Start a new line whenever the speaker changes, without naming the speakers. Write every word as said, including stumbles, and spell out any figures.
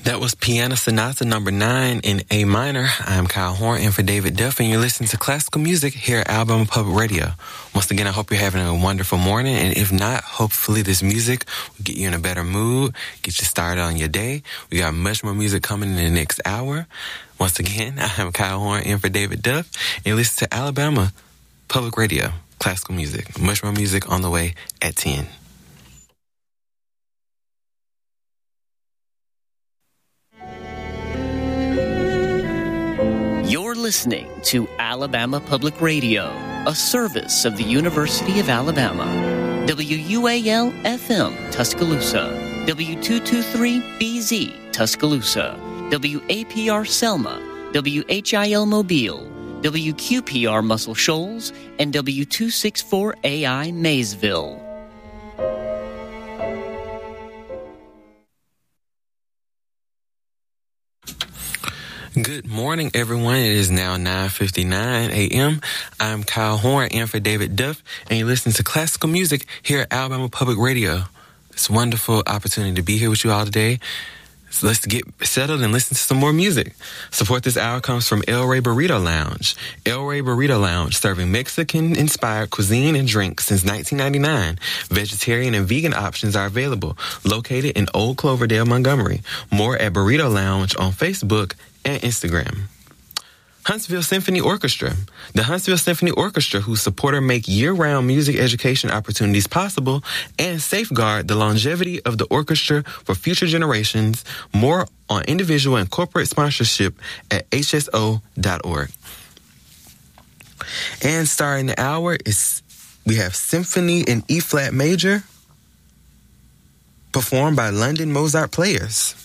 That was Piano Sonata number nine in A minor. I'm Kyle Horn in for David Duff, and you're listening to classical music here at Alabama Public Radio. Once again, I hope you're having a wonderful morning, and if not, hopefully this music will get you in a better mood, get you started on your day. We got much more music coming in the next hour. Once again, I'm Kyle Horn in for David Duff, and you listen to Alabama Public Radio, classical music. Much more music on the way at ten.
You're listening to Alabama Public Radio, a service of the University of Alabama. W U A L F M Tuscaloosa, W two twenty-three B Z Tuscaloosa, W A P R Selma, W H I L Mobile, W Q P R Muscle Shoals, and W two sixty-four A I Maysville.
Good morning, everyone. It is now nine fifty-nine a.m. I'm Kyle Horn in for David Duff, and you're listening to classical music here at Alabama Public Radio. It's a wonderful opportunity to be here with you all today. So let's get settled and listen to some more music. Support this hour comes from El Rey Burrito Lounge. El Rey Burrito Lounge, serving Mexican-inspired cuisine and drinks since nineteen ninety-nine. Vegetarian and vegan options are available. Located in Old Cloverdale, Montgomery. More at Burrito Lounge on Facebook and Instagram. Huntsville Symphony Orchestra. The Huntsville Symphony Orchestra, whose supporter make year-round music education opportunities possible and safeguard the longevity of the orchestra for future generations. More on individual and corporate sponsorship at H S O dot org. And starting the hour is we have Symphony in E-flat major, performed by London Mozart Players.